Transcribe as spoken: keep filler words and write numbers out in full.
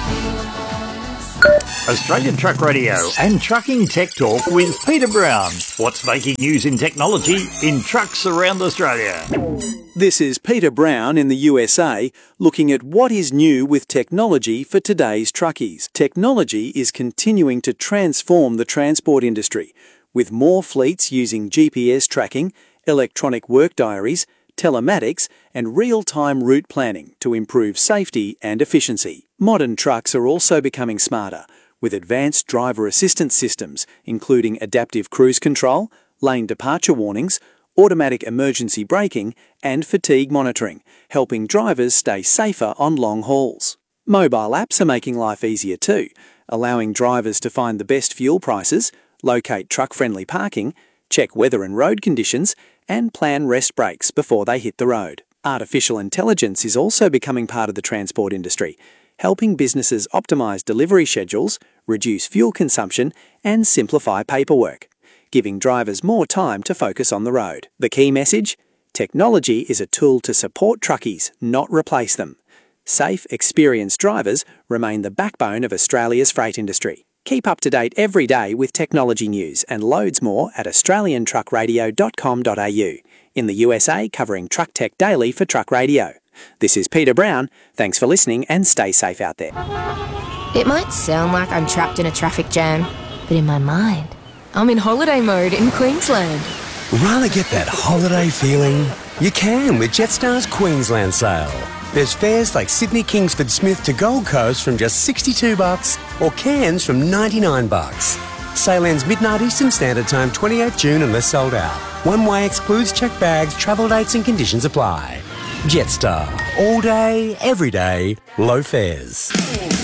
Australian Truck Radio and Trucking Tech Talk with Peter Brown. What's making news in technology in trucks around Australia? This is Peter Brown in the U S A, looking at what is new with technology for today's truckies. Technology is continuing to transform the transport industry, with more fleets using G P S tracking, electronic work diaries, telematics and real-time route planning to improve safety and efficiency. Modern trucks are also becoming smarter, with advanced driver assistance systems, including adaptive cruise control, lane departure warnings, automatic emergency braking and fatigue monitoring, helping drivers stay safer on long hauls. Mobile apps are making life easier too, allowing drivers to find the best fuel prices, locate truck-friendly parking, check weather and road conditions, and plan rest breaks before they hit the road. Artificial intelligence is also becoming part of the transport industry, helping businesses optimise delivery schedules, reduce fuel consumption, and simplify paperwork, giving drivers more time to focus on the road. The key message? Technology is a tool to support truckies, not replace them. Safe, experienced drivers remain the backbone of Australia's freight industry. Keep up to date every day with technology news and loads more at australian truck radio dot com dot a u. In the U S A, covering Truck Tech Daily for Truck Radio. This is Peter Brown. Thanks for listening and stay safe out there. It might sound like I'm trapped in a traffic jam, but in my mind, I'm in holiday mode in Queensland. Rather get that holiday feeling? You can with Jetstar's Queensland sale. There's fares like Sydney Kingsford Smith to Gold Coast from just sixty-two bucks or Cairns from ninety-nine bucks. Sale ends midnight Eastern Standard Time, twenty-eighth June unless sold out. One way excludes checked bags, travel dates and conditions apply. Jetstar. All day, every day, low fares.